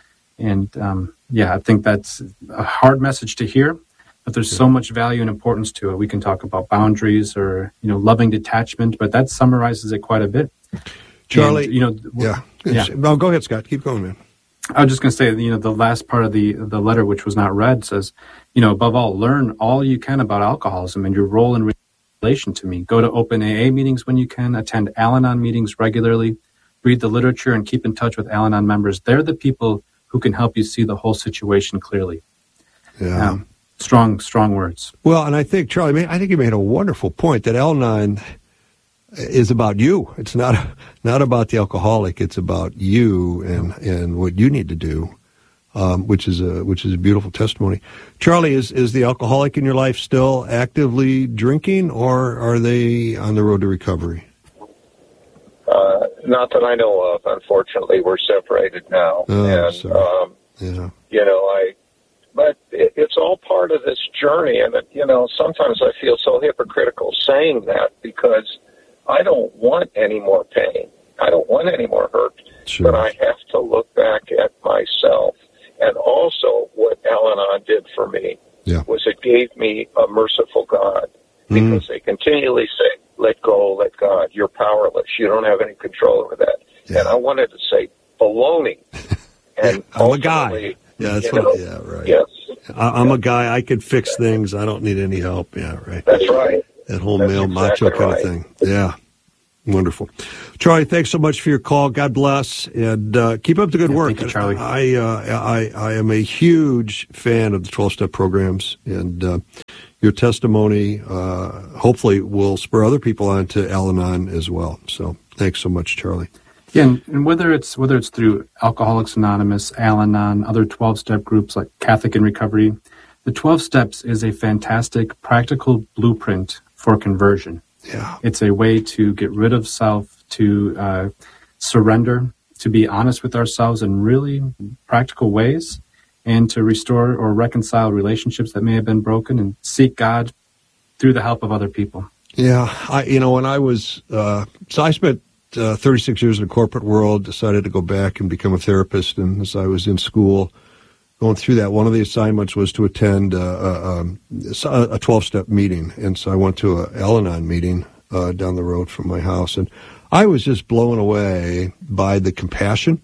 And um, yeah, I think that's a hard message to hear, but there's so much value and importance to it. We can talk about boundaries or, you know, loving detachment, but that summarizes it quite a bit.
Charlie,
and, you know,
yeah.
yeah.
No, go ahead, Scott. Keep going, man.
I was just going to say, you know, the last part of the the letter, which was not read, says, you know, above all, learn all you can about alcoholism and your role in relation to me. Go to open A A meetings when you can, attend Al-Anon meetings regularly, read the literature, and keep in touch with Al-Anon members. They're the people who can help you see the whole situation clearly.
Yeah.
Um, strong, strong words.
Well, and I think, Charlie, I think you made a wonderful point that Al-Anon is about you. It's not not about the alcoholic. It's about you and, and what you need to do, um, which is a which is a beautiful testimony. Charlie, is is the alcoholic in your life still actively drinking, or are they on the road to recovery?
Uh, not that I know of. Unfortunately, we're separated now,
Oh,
and
sorry.
um,
Yeah.
you know, I. But it, it's all part of this journey, and it, you know, sometimes I feel so hypocritical saying that because I don't want any more pain. I don't want any more hurt.
Sure.
But I have to look back at myself. And also what Al-Anon did for me
yeah.
was it gave me a merciful God. Because mm. they continually say, let go, let God. You're powerless. You don't have any control over that. Yeah. And I wanted to say, baloney. And
I'm a guy. Yeah, that's
what,
know, yeah, right.
Yes.
I, I'm a guy, I could fix things. I don't need any help. Yeah, right.
That's right.
That whole
That's
male
exactly
macho kind
right.
of thing. Yeah. Wonderful. Charlie, thanks so much for your call. God bless. And uh, keep up the good
Yeah,
work.
thank you, Charlie.
I, uh, I, I am a huge fan of the twelve-step programs. And uh, your testimony uh, hopefully will spur other people on to Al-Anon as well. So thanks so much, Charlie.
Yeah, and, and whether it's whether it's through Alcoholics Anonymous, Al-Anon, other twelve-step groups like Catholic in Recovery, the twelve Steps is a fantastic practical blueprint for conversion.
Yeah.
It's a way to get rid of self, to uh, surrender, to be honest with ourselves in really practical ways, and to restore or reconcile relationships that may have been broken and seek God through the help of other people.
Yeah, I, you know, when I was, uh, so I spent uh, thirty-six years in the corporate world, decided to go back and become a therapist, and as I was in school, going through that, one of the assignments was to attend uh, a, a twelve-step meeting, and so I went to a Al-Anon meeting uh, down the road from my house, and I was just blown away by the compassion,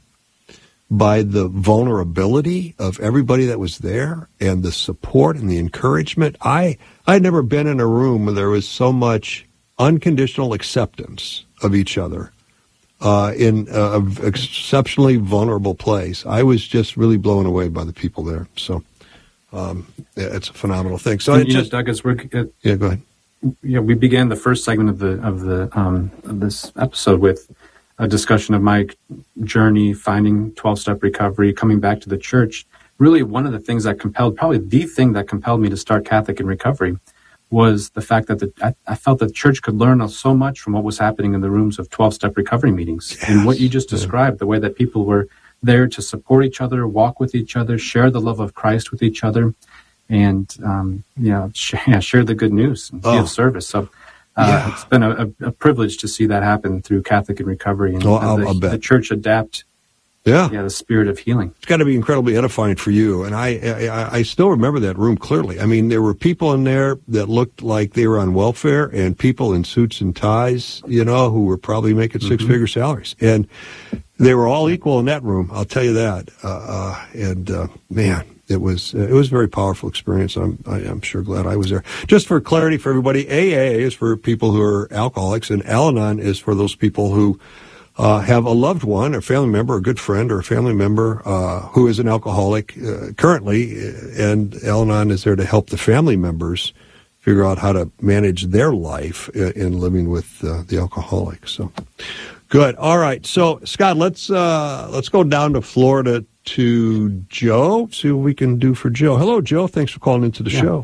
by the vulnerability of everybody that was there, and the support and the encouragement. I I'd never been in a room where there was so much unconditional acceptance of each other. Uh, in an exceptionally vulnerable place. I was just really blown away by the people there. So um, yeah, it's a phenomenal thing. So
And,
it
you
just,
know, Doug, as we're uh,
yeah, go ahead.
Yeah, we began the first segment of the of the um, of this episode with a discussion of my journey, finding twelve-step recovery, coming back to the church. Really, one of the things that compelled, probably the thing that compelled me to start Catholic in Recovery, was the fact that the, I, I felt that the church could learn so much from what was happening in the rooms of twelve-step recovery meetings. Yes. And what you just described, the way that people were there to support each other, walk with each other, share the love of Christ with each other, and um, you know, share, share the good news and
Oh.
be of service. So uh,
Yeah.
it's been a, a, a privilege to see that happen through Catholic in Recovery, and
Oh,
uh,
I'll-
the,
I'll bet.
the church adapt
Yeah.
yeah, the spirit of healing.
It's got to be incredibly edifying for you. And I, I, I still remember that room clearly. I mean, there were people in there that looked like they were on welfare, and people in suits and ties, you know, who were probably making
Mm-hmm.
six-figure salaries. And they were all equal in that room, I'll tell you that. Uh, uh, and, uh, man, it was it was a very powerful experience. I'm, I, I'm sure glad I was there. Just for clarity for everybody, A A is for people who are alcoholics, and Al-Anon is for those people who Uh, have a loved one, a family member, a good friend, or a family member uh, who is an alcoholic uh, currently, and Al-Anon is there to help the family members figure out how to manage their life in, in living with uh, the alcoholic. So, good. All right. So, Scott, let's uh, let's go down to Florida to Joe. See what we can do for Joe. Hello, Joe. Thanks for calling into the
Yeah.
show.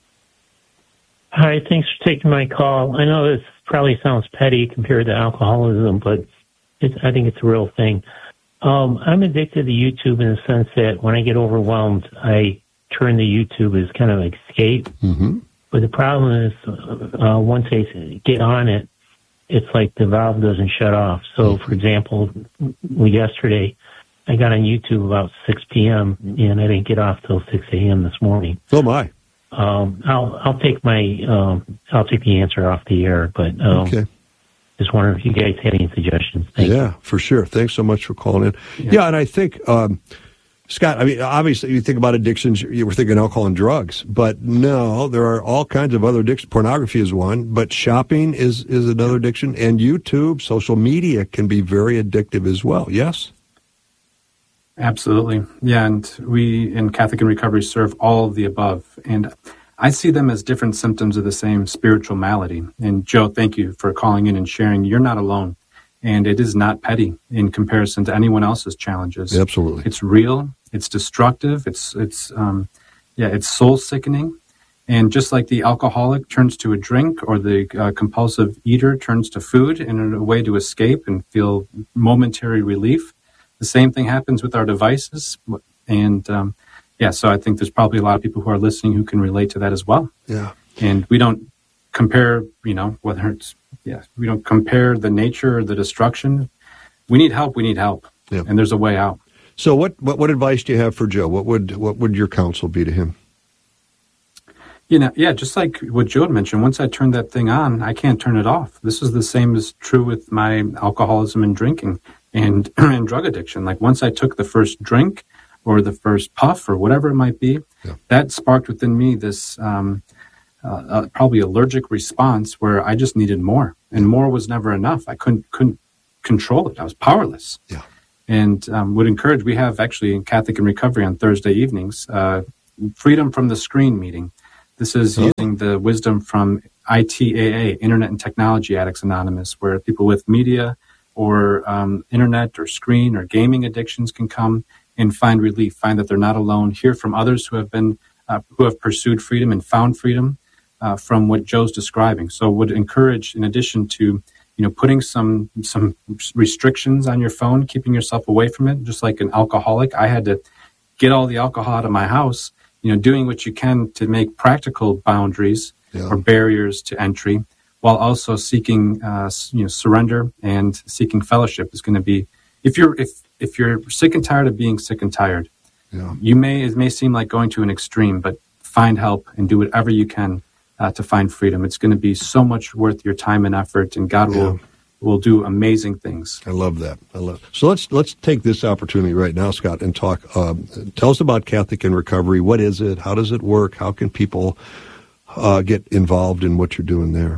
Hi, thanks for taking my call. I know this probably sounds petty compared to alcoholism, but it's, I think it's a real thing. Um, I'm addicted to YouTube in the sense that when I get overwhelmed, I turn to YouTube as kind of an escape.
Mm-hmm.
But the problem is, uh, once I get on it, it's like the valve doesn't shut off. So, for example, yesterday, I got on YouTube about six p.m., and I didn't get off till six a.m. this morning.
Oh, my.
Um, I'll I'll take my um, I'll take the answer off the air, but um,
Okay.
just wondering if you guys had any suggestions. Thank
yeah,
you.
for sure. Thanks so much for calling in. Yeah,
Yeah.
and I think, um, Scott, I mean, obviously you think about addictions, you were thinking alcohol and drugs, but no, there are all kinds of other addictions. Pornography is one, but shopping is, is another addiction, and YouTube, social media can be very addictive as well, yes?
Absolutely. Yeah, and we in Catholic in Recovery serve all of the above. And I see them as different symptoms of the same spiritual malady. And Joe, thank you for calling in and sharing. You're not alone. And it is not petty in comparison to anyone else's challenges.
Absolutely.
It's real. It's destructive. It's, it's um, yeah, it's soul sickening. And just like the alcoholic turns to a drink, or the uh, compulsive eater turns to food in a way to escape and feel momentary relief, the same thing happens with our devices. And um, yeah, so I think there's probably a lot of people who are listening who can relate to that as well.
Yeah.
And we don't compare, you know, whether it's, yeah, we don't compare the nature or the destruction. We need help. We need help.
Yeah.
And there's a way out.
So what, what, what advice do you have for Joe? What would, what would your counsel be to him?
You know, yeah, just like what Joe had mentioned, once I turn that thing on, I can't turn it off. This is the same as true with my alcoholism and drinking and, and drug addiction. Like once I took the first drink, or the first puff or whatever it might be, yeah. that sparked within me this um, uh, uh, probably allergic response where I just needed more, and more was never enough. I couldn't couldn't control it. I was powerless.
Yeah.
And um, would encourage, we have actually in Catholic in Recovery on Thursday evenings, uh, Freedom from the Screen meeting. This is oh. using the wisdom from I T A A, Internet and Technology Addicts Anonymous, where people with media or um, internet or screen or gaming addictions can come and find relief, find that they're not alone, hear from others who have been, uh, who have pursued freedom and found freedom uh, from what Joe's describing. So would encourage, in addition to you know, putting some some restrictions on your phone, keeping yourself away from it, just like an alcoholic. I had to get all the alcohol out of my house, you know, doing what you can to make practical boundaries yeah. or barriers to entry, while also seeking, uh, you know, surrender and seeking fellowship is going to be, if you're if if you're sick and tired of being sick and tired, yeah. you may it may seem like going to an extreme, but find help and do whatever you can Uh, to find freedom. It's going to be so much worth your time and effort, and God yeah. will will do amazing things.
I love that. I love it. So let's let's take this opportunity right now, Scott, and talk. Um, tell us about Catholic in Recovery. What is it? How does it work? How can people uh, get involved in what you're doing there?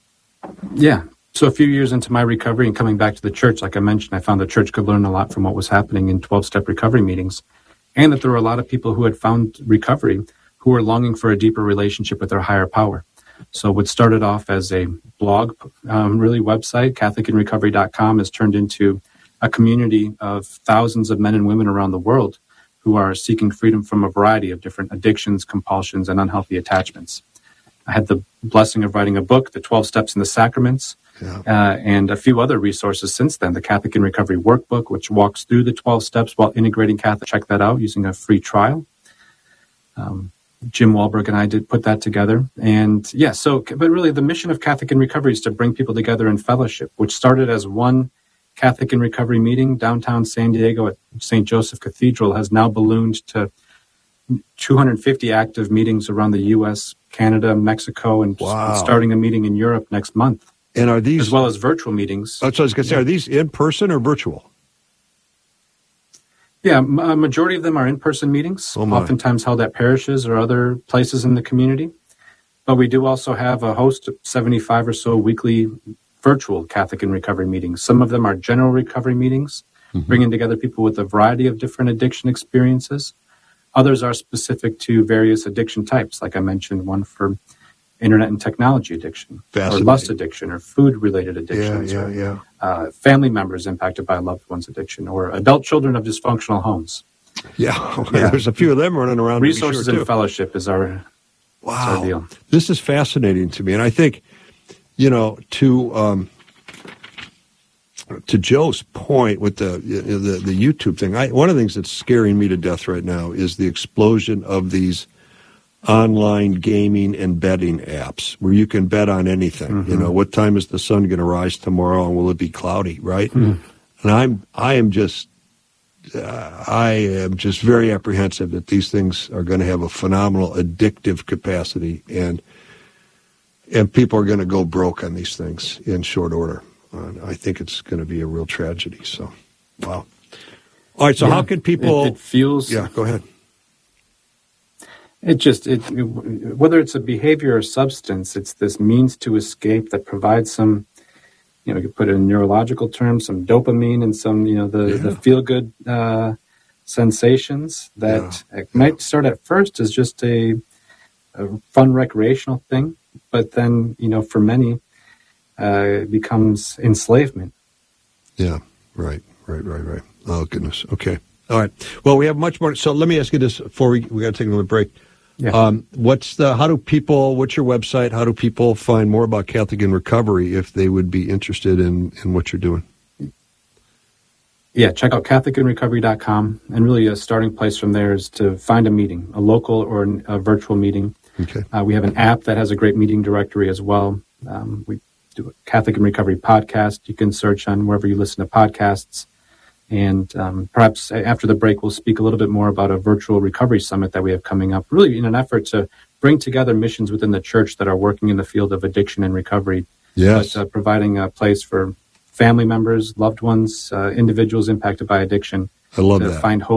Yeah. So a few years into my recovery and coming back to the church, like I mentioned, I found the church could learn a lot from what was happening in twelve-step recovery meetings, and that there were a lot of people who had found recovery who are longing for a deeper relationship with their higher power. So what started off as a blog, um, really website, Catholic in Recovery dot com, has turned into a community of thousands of men and women around the world who are seeking freedom from a variety of different addictions, compulsions, and unhealthy attachments. I had the blessing of writing a book, The twelve Steps in the Sacraments, yeah. uh, and a few other resources since then. The Catholic in Recovery Workbook, which walks through the twelve steps while integrating Catholic. Check that out using a free trial. Um, Jim Wahlberg and I did put that together. And yeah, so, but really the mission of Catholic in Recovery is to bring people together in fellowship, which started as one Catholic in Recovery meeting downtown San Diego at Saint Joseph Cathedral, has now ballooned to two hundred fifty active meetings around the U S, Canada, Mexico, and wow. starting a meeting in Europe next month.
And are these,
as well as virtual meetings.
That's what I was going to say. Are these in person or virtual?
Yeah, a majority of them are in-person meetings, oh oftentimes held at parishes or other places in the community. But we do also have a host of seventy-five or so weekly virtual Catholic in Recovery meetings. Some of them are general recovery meetings, mm-hmm. bringing together people with a variety of different addiction experiences. Others are specific to various addiction types, like I mentioned, one for internet and technology addiction, or lust addiction, or food-related addictions,
yeah, yeah,
or
yeah.
Uh, family members impacted by a loved one's addiction, or adult children of dysfunctional homes.
Yeah, yeah. There's a few of them running around.
Resources
sure
and
too.
fellowship is our,
wow.
is our deal.
This is fascinating to me, and I think, you know, to um, to Joe's point with the the, the YouTube thing, I, one of the things that's scaring me to death right now is the explosion of these online gaming and betting apps where you can bet on anything. Mm-hmm. You know, what time is the sun going to rise tomorrow, and will it be cloudy, right? Mm-hmm. And I'm, I am just, uh, I am just very apprehensive that these things are going to have a phenomenal addictive capacity, and and people are going to go broke on these things in short order. Uh, I think it's going to be a real tragedy. So, wow. All right. So, yeah, how can people?
It, it feels.
Yeah. Go ahead.
It just, it, it, whether it's a behavior or substance, it's this means to escape that provides some, you know, you could put it in neurological terms, some dopamine and some, you know, the, yeah. the feel-good uh, sensations that yeah. might start at first as just a, a fun recreational thing, but then, you know, for many, uh, it becomes enslavement.
Yeah, right, right, right, right. Oh, goodness. Okay. All right. Well, we have much more. So let me ask you this before we, we got to take another break.
Yeah.
Um, what's the, how do people, what's your website? How do people find more about Catholic in Recovery if they would be interested in, in what you're doing?
Yeah, check out Catholic in Recovery dot com. And really a starting place from there is to find a meeting, a local or a virtual meeting.
Okay.
Uh, we have an app that has a great meeting directory as well. Um, we do a Catholic in Recovery podcast. You can search on wherever you listen to podcasts. And um, perhaps after the break, we'll speak a little bit more about a virtual recovery summit that we have coming up, really in an effort to bring together missions within the church that are working in the field of addiction and recovery.
Yes.
But uh, providing a place for family members, loved ones, uh, individuals impacted by addiction
I love
to
that.
find hope,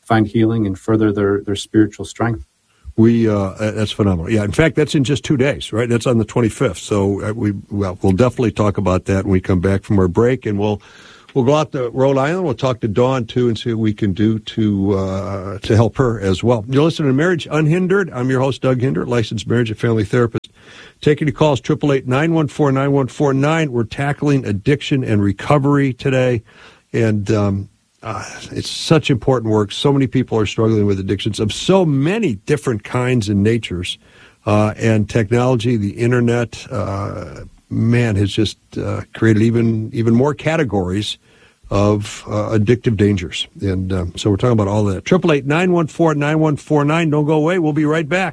find healing and further their, their spiritual strength.
We uh, that's phenomenal. Yeah, in fact, that's in just two days, right? That's on the twenty-fifth. So uh, we well, we'll definitely talk about that when we come back from our break, and we'll we'll go out to Rhode Island. We'll talk to Dawn too, and see what we can do to uh, to help her as well. You're listening to Marriage Unhindered. I'm your host, Doug Hinder, licensed marriage and family therapist. Taking your calls, triple eight nine one four nine one four nine. We're tackling addiction and recovery today, and um, Uh, it's such important work. So many people are struggling with addictions of so many different kinds and natures. Uh, and technology, the internet, uh, man, has just uh, created even even more categories of uh, addictive dangers. And um, so we're talking about all that. triple eight nine one four nine one four nine. Don't go away. We'll be right back.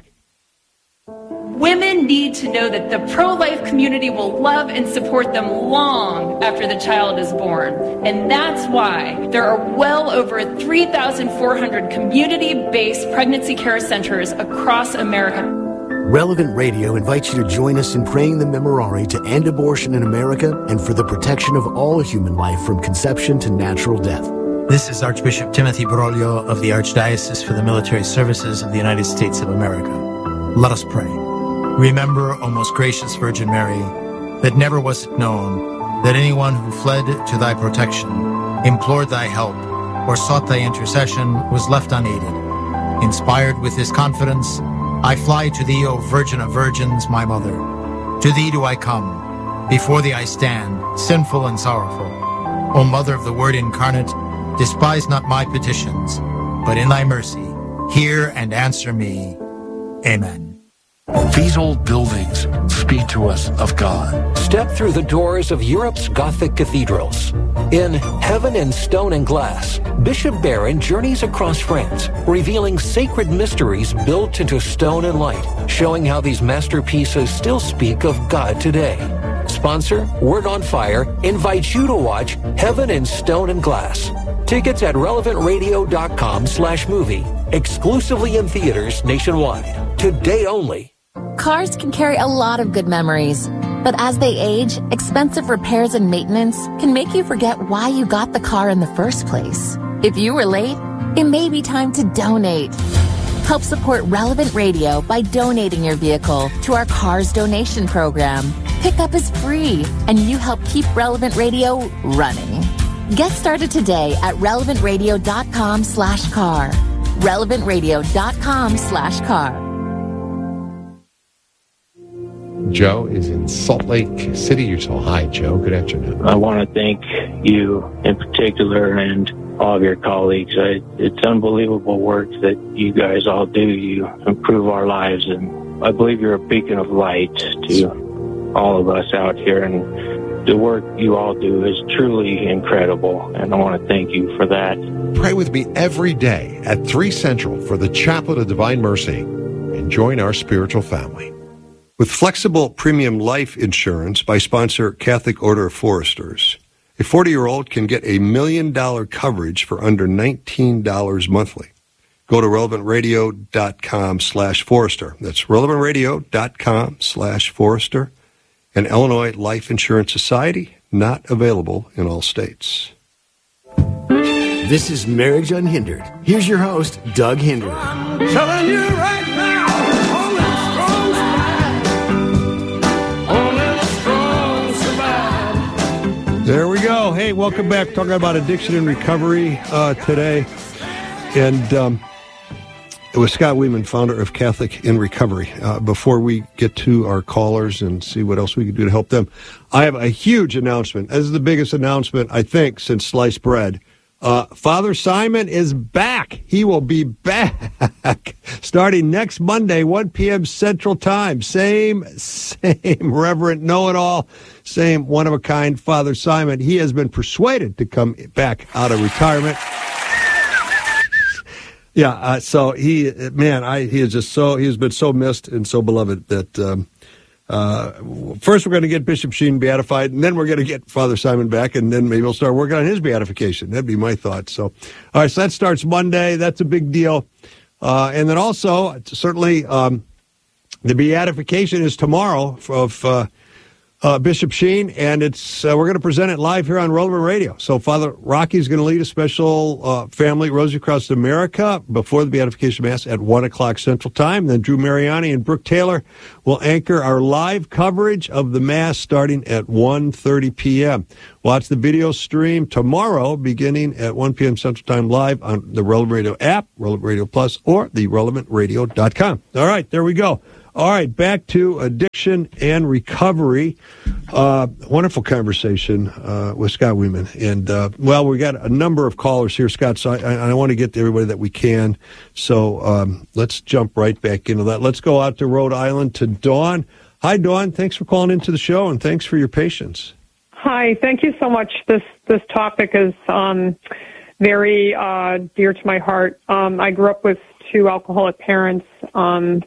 Women need to know that the pro-life community will love and support them long after the child is born. And that's why there are well over three thousand four hundred community-based pregnancy care centers across America.
Relevant Radio invites you to join us in praying the Memorare to end abortion in America and for the protection of all human life from conception to natural death.
This is Archbishop Timothy Broglio of the Archdiocese for the Military Services of the United States of America. Let us pray. Remember, O most gracious Virgin Mary, that never was it known that anyone who fled to thy protection, implored thy help, or sought thy intercession was left unaided. Inspired with this confidence, I fly to thee, O Virgin of Virgins, my mother. To thee do I come. Before thee I stand, sinful and sorrowful. O Mother of the Word incarnate, despise not my petitions, but in thy mercy, hear and answer me. Amen.
These old buildings speak to us of God.
Step through the doors of Europe's Gothic cathedrals. In Heaven in Stone and Glass, Bishop Barron journeys across France, revealing sacred mysteries built into stone and light, showing how these masterpieces still speak of God today. Sponsor, Word on Fire, invites you to watch Heaven in Stone and Glass. Tickets at relevant radio dot com slash movie. Exclusively in theaters nationwide. Today only.
Cars can carry a lot of good memories, but as they age, expensive repairs and maintenance can make you forget why you got the car in the first place. If you were late, it may be time to donate. Help support Relevant Radio by donating your vehicle to our Cars Donation Program. Pickup is free, and you help keep Relevant Radio running. Get started today at relevant radio dot com slash car. relevant radio dot com slash car.
Joe is in Salt Lake City, Utah. Hi, Joe. Good afternoon.
I want to thank you in particular and all of your colleagues. I, it's unbelievable work that you guys all do. You improve our lives, and I believe you're a beacon of light to all of us out here. And the work you all do is truly incredible, and I want to thank you for that.
Pray with me every day at three Central for the Chaplet of Divine Mercy and join our spiritual family.
With flexible premium life insurance by sponsor Catholic Order of Foresters, a forty-year-old can get a million-dollar coverage for under nineteen dollars monthly. Go to relevant radio dot com slash Forester. That's relevant radio dot com slash Forester. An Illinois Life Insurance Society, not available in all states.
This is Marriage Unhindered. Here's your host, Doug Hinder.
I'm telling you right now, only the strong survive. Only the strong survive.
There we go. Hey, welcome back. Talking about addiction and recovery uh, today. And um, it was Scott Weeman, founder of Catholic in Recovery. Uh, before we get to our callers and see what else we can do to help them, I have a huge announcement. This is the biggest announcement, I think, since sliced bread. Uh, Father Simon is back. He will be back starting next Monday, one p.m. Central Time. Same, same Reverend Know-It-All, same one-of-a-kind Father Simon. He has been persuaded to come back out of retirement. Yeah, uh, so he, man, I he is just so, he has been so missed and so beloved that, um, uh, first we're going to get Bishop Sheen beatified, and then we're going to get Father Simon back, and then maybe we'll start working on his beatification. That'd be my thought. So, all right, so that starts Monday. That's a big deal. Uh, and then also, certainly, um, the beatification is tomorrow of, uh, Uh, Bishop Sheen, and it's uh, we're going to present it live here on Relevant Radio. So Father Rocky is going to lead a special uh, family Rosary Across America before the Beatification Mass at one o'clock Central Time. Then Drew Mariani and Brooke Taylor will anchor our live coverage of the Mass starting at one thirty p.m. Watch the video stream tomorrow beginning at one p.m. Central Time live on the Relevant Radio app, Relevant Radio Plus, or the relevant radio dot com. All right, there we go. All right, back to addiction and recovery. Uh, wonderful conversation uh, with Scott Weeman. And, uh, well, we got a number of callers here, Scott, so I, I want to get to everybody that we can. So um, let's jump right back into that. Let's go out to Rhode Island to Dawn. Hi, Dawn. Thanks for calling into the show, and thanks for your patience.
Hi. Thank you so much. This this topic is um, very uh, dear to my heart. Um, I grew up with two alcoholic parents. Um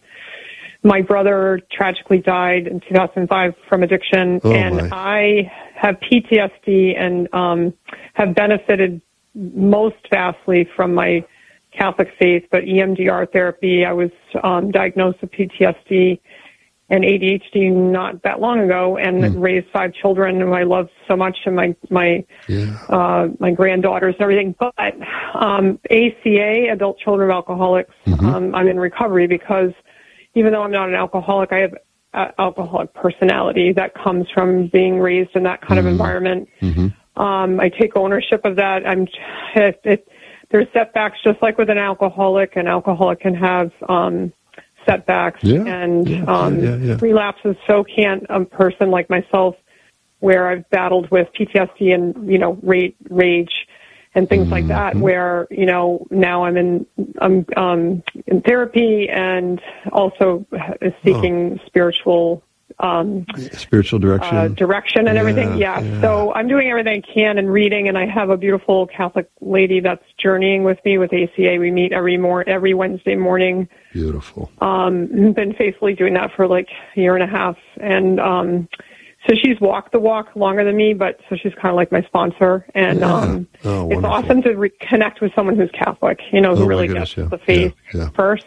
My brother tragically died in two thousand five from addiction,
oh,
and
my.
I have P T S D and um, have benefited most vastly from my Catholic faith, but E M D R therapy, I was um, diagnosed with P T S D and A D H D not that long ago, and mm. raised five children who I love so much, and my my
yeah.
uh, my granddaughters and everything. But um, A C A, Adult Children of Alcoholics,
Mm-hmm.
um, I'm in recovery because even though I'm not an alcoholic, I have uh, alcoholic personality that comes from being raised in that kind
mm-hmm.
of environment.
Mm-hmm.
Um, I take ownership of that. I'm. It, it, there's setbacks, just like with an alcoholic. An alcoholic can have um, setbacks
yeah.
and
yeah.
Um,
Yeah, yeah, yeah.
relapses. So can't a person like myself, where I've battled with P T S D and you know rage, rage and things
mm-hmm.
like that. Where you know now I'm in I'm um, in therapy and also seeking oh. spiritual. Um,
Spiritual direction.
Uh, direction and
yeah,
everything, yeah.
yeah.
So I'm doing everything I can and reading, and I have a beautiful Catholic lady that's journeying with me with A C A. We meet every mor- every Wednesday morning.
Beautiful.
Um, been faithfully doing that for like a year and a half. And um, so she's walked the walk longer than me, but so she's kind of like my sponsor. And
yeah.
um,
oh,
it's awesome to re- connect with someone who's Catholic, you know, who
oh,
really
goodness,
gets
yeah.
the faith
yeah, yeah.
first.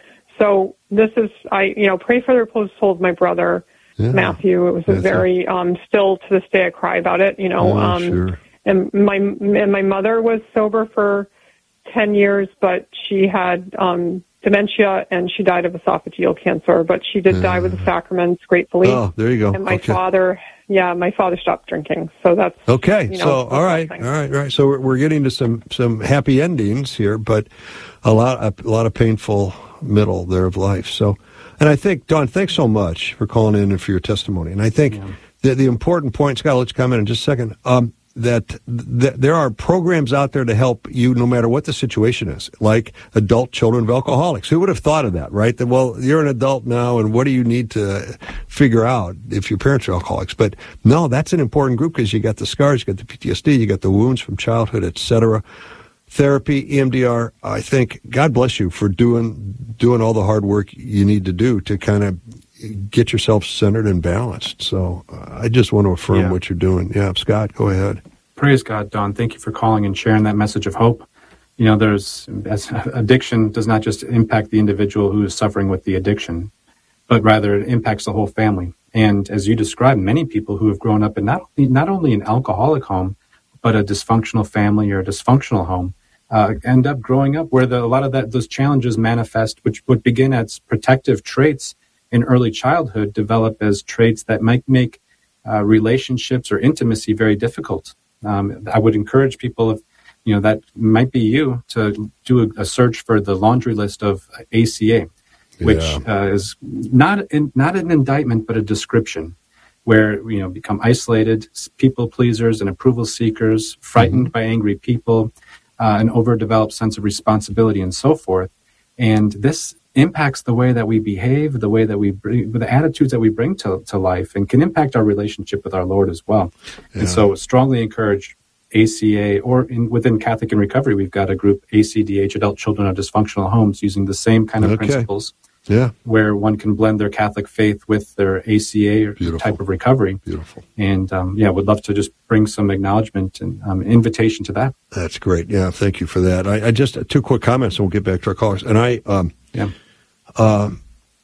So this is, I, you know, pray for the reposed soul of my brother.
Yeah.
Matthew. It was a
That's
very, um, still to this day I cry about it, you know.
Oh,
um,
sure.
And my and my mother was sober for ten years, but she had um, dementia and she died of esophageal cancer. But she did
Yeah.
die with the sacraments, gratefully.
Oh, there you go.
And my
okay.
father, yeah, my father stopped drinking. So that's
Okay,
you know,
so all right, all right, all right. So we're, we're getting to some some happy endings here, but a lot a, a lot of painful middle there of life. So. And I think, Dawn, thanks so much for calling in and for your testimony. And I think yeah. the, the important point, Scott, let's come in in just a second, um, that th- there are programs out there to help you no matter what the situation is, like adult children of alcoholics. Who would have thought of that, right? That, well, you're an adult now, and what do you need to figure out if your parents are alcoholics? But no, that's an important group because you got the scars, you got the P T S D, you got the wounds from childhood, et cetera. Therapy, E M D R, I think, God bless you for doing doing all the hard work you need to do to kind of get yourself centered and balanced. So uh, I just want to affirm
yeah.
what you're doing. Yeah, Scott, go ahead.
Praise God, Dawn. Thank you for calling and sharing that message of hope. You know, there's as addiction does not just impact the individual who is suffering with the addiction, but rather it impacts the whole family. And as you described, many people who have grown up in not only, not only an alcoholic home, but a dysfunctional family or a dysfunctional home, Uh, end up growing up where the, a lot of that those challenges manifest, which would begin as protective traits in early childhood, develop as traits that might make uh, relationships or intimacy very difficult. Um, I would encourage people, if you know that might be you, to do a, a search for the laundry list of A C A, which
yeah.
uh, is not in, not an indictment but a description, where you know become isolated, people pleasers and approval seekers, frightened mm-hmm. by angry people. Uh, an overdeveloped sense of responsibility and so forth. And this impacts the way that we behave, the way that we bring, the attitudes that we bring to, to life, and can impact our relationship with our Lord as well. Yeah. And so strongly encourage A C A, or in, within Catholic in Recovery, we've got a group, A C D H, Adult Children of Dysfunctional Homes, using the same kind of
okay.
principles.
Yeah,
where one can blend their Catholic faith with their A C A or
Beautiful.
type of recovery.
Beautiful.
And, um, yeah, would love to just bring some acknowledgement and um, invitation to that.
That's great. Yeah, thank you for that. I, I just, two quick comments and we'll get back to our callers. And I, um,
yeah.
um,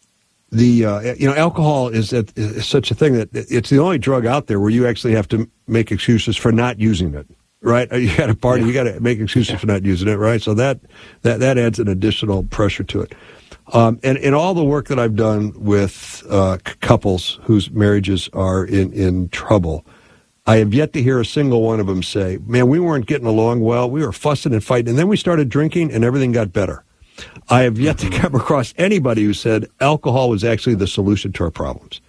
the uh, you know, alcohol is, at, is such a thing that it's the only drug out there where you actually have to make excuses for not using it. Right, you got a party, yeah. you got to make excuses yeah. for not using it. Right, so that that that adds an additional pressure to it. Um, and in all the work that I've done with uh, couples whose marriages are in in trouble, I have yet to hear a single one of them say, "Man, we weren't getting along well. We were fussing and fighting, and then we started drinking, and everything got better." I have yet to come across anybody who said alcohol was actually the solution to our problems.